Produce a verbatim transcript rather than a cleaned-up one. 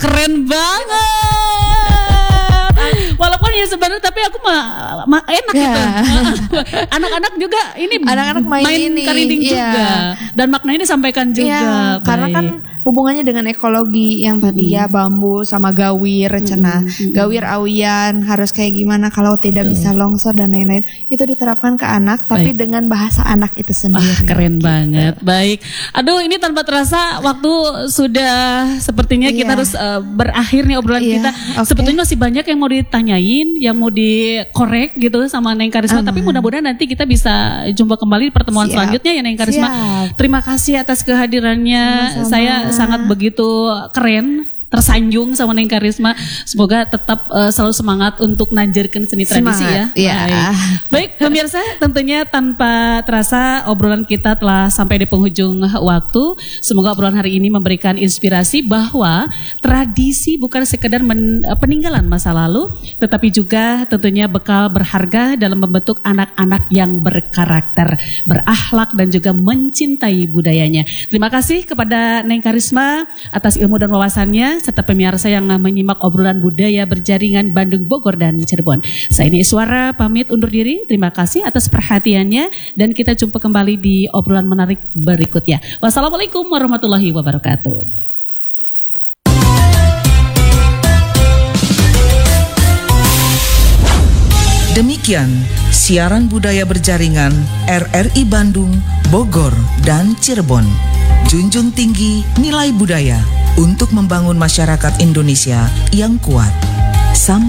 Keren banget. Walaupun ya sebenarnya tapi aku mah ma- enak Ya. gitu. Anak-anak juga ini Anak-anak main ini, karinding iya. juga. Dan maknanya disampaikan juga. Iya, karena Baik. kan hubungannya dengan ekologi yang tadi ya bambu sama gawir, cenah. Gawir awian harus kayak gimana kalau tidak bisa longsor dan lain-lain. Itu diterapkan ke anak tapi Baik. dengan bahasa anak itu sendiri. Wah, keren banget. Baik. Aduh, ini tanpa terasa waktu sudah sepertinya kita Iya. harus uh, berakhir nih obrolan Iya, kita. oke. Sebetulnya masih banyak yang mau ditanyain, yang mau dikorek gitu sama Neng Karisma, Ah. tapi mudah-mudahan nanti kita bisa jumpa kembali di pertemuan Siap. selanjutnya ya Neng Karisma. Siap. Terima kasih atas kehadirannya. Sama-sama. Saya sangat begitu keren, tersanjung sama Neng Karisma. Semoga tetap uh, selalu semangat untuk nanjarkan seni tradisi Semangat, ya. ya. Baik. Baik, pemirsa, tentunya tanpa terasa obrolan kita telah sampai di penghujung waktu. Semoga obrolan hari ini memberikan inspirasi bahwa tradisi bukan sekedar men- peninggalan masa lalu, tetapi juga tentunya bekal berharga dalam membentuk anak-anak yang berkarakter, berakhlak dan juga mencintai budayanya. Terima kasih kepada Neng Karisma atas ilmu dan wawasannya, serta pemirsa yang menyimak obrolan budaya berjaringan Bandung, Bogor, dan Cirebon. Saya ini Iswara pamit undur diri. Terima kasih atas perhatiannya dan kita jumpa kembali di obrolan menarik berikutnya. Wassalamualaikum warahmatullahi wabarakatuh. Demikian siaran budaya berjaringan R R I Bandung, Bogor, dan Cirebon. Junjung tinggi nilai budaya untuk membangun masyarakat Indonesia yang kuat. Sampai